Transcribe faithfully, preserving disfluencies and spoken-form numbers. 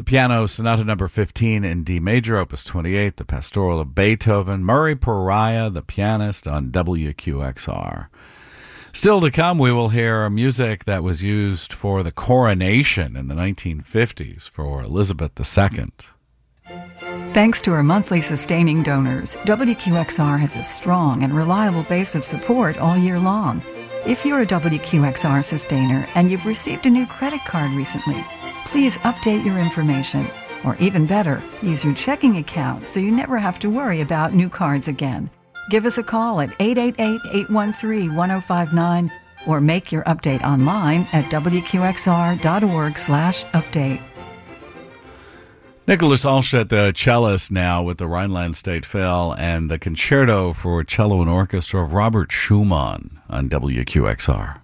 piano, Sonata number fifteen in D major, opus twenty-eight, the Pastoral of Beethoven. Murray Pariah, the pianist, on W Q X R. Still to come, we will hear music that was used for the coronation in the nineteen fifties for Elizabeth the Second. Thanks to our monthly sustaining donors, W Q X R has a strong and reliable base of support all year long. If you're a W Q X R sustainer and you've received a new credit card recently, please update your information. Or even better, use your checking account so you never have to worry about new cards again. Give us a call at eight eight eight, eight one three, one oh five nine or make your update online at W Q X R dot org slash update. Nicholas Alshet, the cellist now with the Rhineland State Phil, and the concerto for cello and orchestra of Robert Schumann on W Q X R.